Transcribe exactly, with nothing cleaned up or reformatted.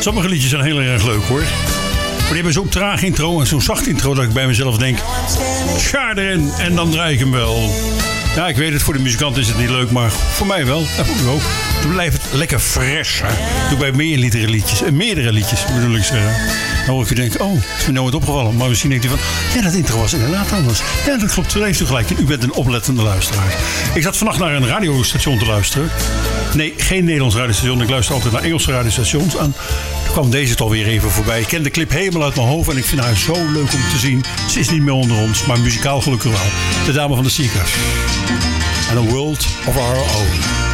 Sommige liedjes zijn heel erg leuk hoor. Maar die hebben zo'n traag intro en zo'n zacht intro dat ik bij mezelf denk... Schaar erin en dan draai ik hem wel. Ja, ik weet het, voor de muzikant is het niet leuk, maar voor mij wel. Dat moet ik ook. Dan blijft het lekker fris. Hè? Doe bij meerdere liedjes. En meerdere liedjes, bedoel ik zeggen. Dan hoor ik je denken, oh, is me nooit opgevallen. Maar misschien denkt u van, ja, dat intro was inderdaad anders. Ja, dat klopt. Dat heeft u gelijk. U bent een oplettende luisteraar. Ik zat vannacht naar een radiostation te luisteren. Nee, geen Nederlands radiostation. Ik luister altijd naar Engelse radiostations. En toen kwam deze toch weer even voorbij. Ik ken de clip helemaal uit mijn hoofd. En ik vind haar zo leuk om te zien. Ze is niet meer onder ons, maar muzikaal gelukkig wel. De dame van de Seekers. And a world of our own.